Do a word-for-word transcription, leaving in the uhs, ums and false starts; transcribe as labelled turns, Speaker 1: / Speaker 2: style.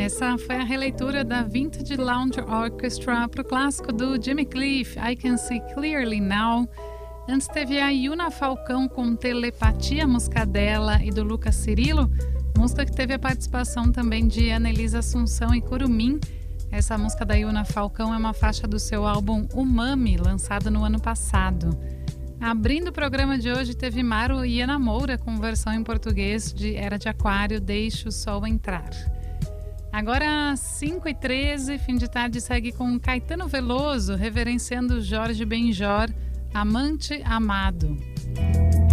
Speaker 1: Essa foi a releitura da Vintage Lounge Orchestra para o clássico do Jimmy Cliff, I Can See Clearly Now. Antes teve a Yuna Falcão com Telepatia, música dela e do Lucas Cirilo, música que teve a participação também de Anelisa Assunção e Curumim. Essa música da Yuna Falcão é uma faixa do seu álbum Umami, lançado no ano passado. Abrindo o programa de hoje teve Maru e Ana Moura com versão em português de Era de Aquário, Deixe o Sol Entrar. Agora cinco e treze, fim de tarde segue com Caetano Veloso, reverenciando Jorge Benjor, Amante Amado.